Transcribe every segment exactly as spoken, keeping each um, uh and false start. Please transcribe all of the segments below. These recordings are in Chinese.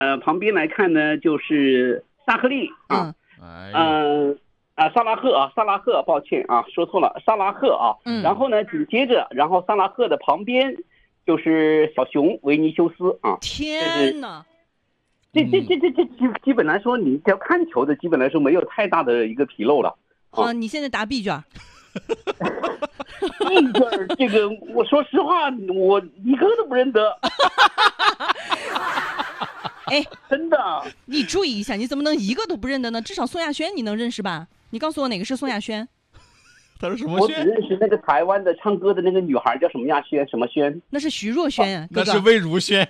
呃，旁边来看呢就是萨赫利啊，嗯，呃啊，萨拉赫啊，萨拉赫，抱歉啊，说错了，萨拉赫啊。嗯。然后呢，紧接着，然后萨拉赫的旁边就是小熊维尼修斯啊。 天哪！ 这这这这这基基本来说，你只要看球的，基本来说没有太大的一个纰漏了。 好、啊，你现在答 B 卷。 B 卷这个，我说实话，我一个都不认得。 哎， 真的， 你注意一下，你怎么能一个都不认得呢？至少宋亚轩你能认识吧？你告诉我哪个是宋亚轩？ 他说什么轩？ 我只认识那个台湾的唱歌的那个女孩，叫什么亚轩？什么轩？ 那是徐若瑄啊， 那是魏如萱。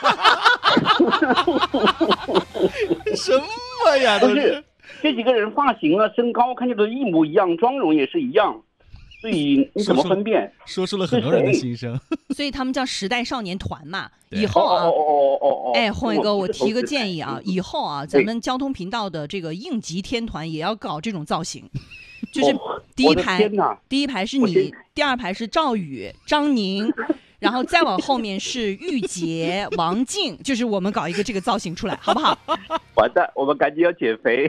什么呀？ 不是，这几个人发型啊、身高看起来都一模一样，妆容也是一样。所以你怎么分辨？ 说出了很多人的心声。 所以他们叫时代少年团嘛。以后啊， 哦哦哦哦， 哎，宏伟哥，我提个建议啊，以后啊，咱们交通频道的这个应急天团也要搞这种造型，就是第一排，第一排是你，第二排是赵宇、张宁。然后再往后面是玉洁、王静，就是我们搞一个这个造型出来，好不好？ 完蛋，我们赶紧要减肥。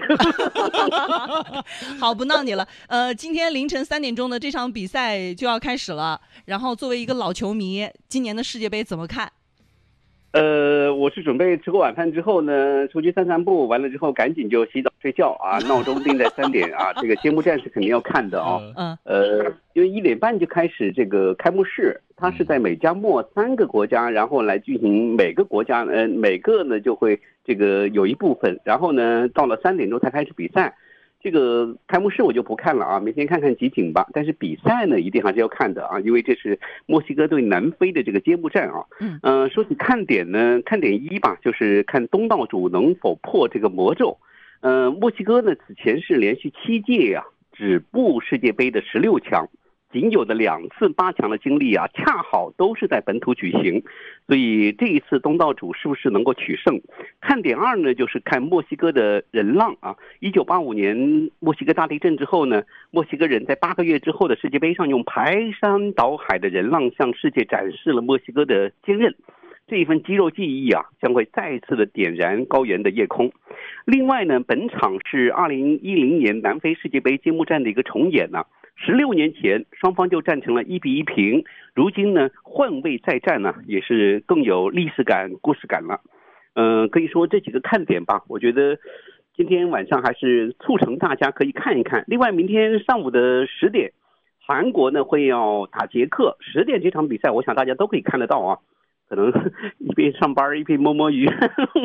好，不闹你了。呃，今天凌晨三点钟的这场比赛就要开始了。然后作为一个老球迷，今年的世界杯怎么看？ 呃，我是准备吃过晚饭之后呢，出去散散步，完了之后赶紧就洗澡睡觉啊，闹钟定在三点啊。这个揭幕战是肯定要看的啊。嗯。呃，因为一点半就开始这个开幕式，它是在美加墨三个国家，然后来进行每个国家呃每个呢就会这个有一部分，然后呢到了三点钟才开始比赛。这个开幕式我就不看了啊，每天看看集锦吧。但是比赛呢，一定还是要看的啊，因为这是墨西哥对南非的这个揭幕战啊。嗯。呃，说起看点呢，看点一吧，就是看东道主能否破这个魔咒。呃，墨西哥呢此前是连续七届啊止步世界杯的十六强。仅有的两次八强的经历啊，恰好都是在本土举行，所以这一次东道主是不是能够取胜？看点二呢，就是看墨西哥的人浪啊。一九八五年墨西哥大地震之后呢，墨西哥人在八个月之后的世界杯上，用排山倒海的人浪向世界展示了墨西哥的坚韧。这一份肌肉记忆啊，将会再次的点燃高原的夜空。另外呢，本场是二零一零年南非世界杯揭幕战的一个重演呢、啊。十六年前，双方就战成了一比一平。如今呢，换位再战呢，也是更有历史感、故事感了。嗯、呃，可以说这几个看点吧，我觉得今天晚上还是促成大家可以看一看。另外，明天上午的十点，韩国呢会要打捷克。十点这场比赛，我想大家都可以看得到啊。可能一边上班一边摸摸鱼。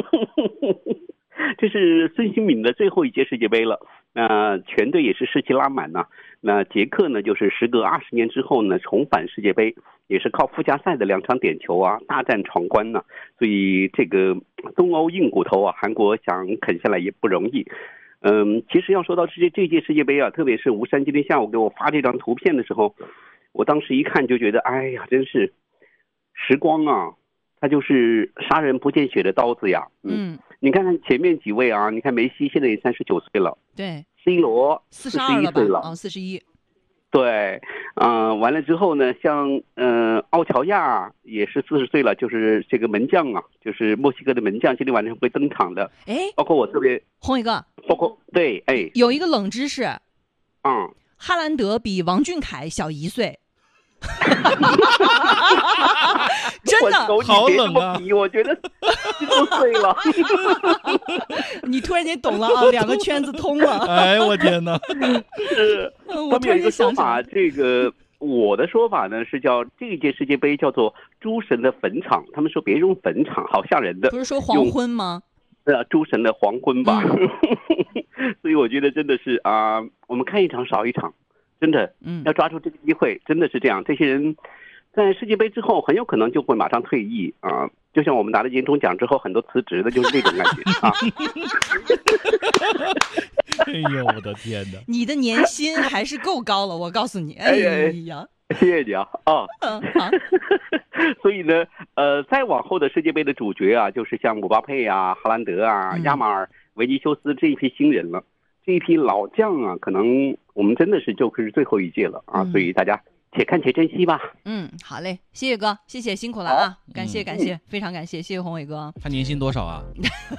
这是孙兴敏的最后一届世界杯了，那、呃、全队也是士气拉满呐、啊。那捷克呢，就是时隔二十年之后呢，重返世界杯，也是靠附加赛的两场点球啊，大战闯关呢、啊。所以这个东欧硬骨头啊，韩国想啃下来也不容易。嗯，其实要说到这这届世界杯啊，特别是吴山今天下午给我发这张图片的时候，我当时一看就觉得，哎呀，真是时光啊，它就是杀人不见血的刀子呀。嗯。嗯，你看看前面几位啊，你看梅西现在也三十九岁了， 对 ，C 罗四十一岁了， 啊，四十一， 对，嗯、呃，完了之后呢，像呃奥乔亚也是四十岁了，就是这个门将啊，就是墨西哥的门将，今天晚上会登场的， 哎， 包括我特别红一个， 包括对，哎， 有一个冷知识， 嗯， 哈兰德比王俊凯小一岁。真的好冷啊！我觉得都碎了。 你突然间懂了啊，两个圈子通了。 哎，我天哪！ 是，他们有一个说法，这个我的说法呢是叫这一届世界杯叫做诸神的坟场，他们说别用坟场，好吓人的。 不是说黄昏吗？ 呃，诸神的黄昏吧。嗯、所以我觉得真的是啊、呃，我们看一场少一场。真的，嗯，要抓住这个机会，真的是这样。这些人在世界杯之后，很有可能就会马上退役啊！就像我们拿了金钟奖之后，很多辞职的，就是这种感觉啊。 哎呦，我的天哪！ 你的年薪还是够高了，我告诉你。哎呀， 谢谢你啊！啊，嗯，好。所以呢，呃，再往后的世界杯的主角啊，就是像姆巴佩啊、哈兰德啊、亚马尔、维尼修斯这一批新人了。这一批老将啊，可能我们真的是就是最后一届了啊，所以大家且看且珍惜吧。 嗯，好嘞，谢谢哥，谢谢辛苦了啊，感谢感谢，嗯、非常感谢，谢谢宏伟哥。 他年薪多少啊？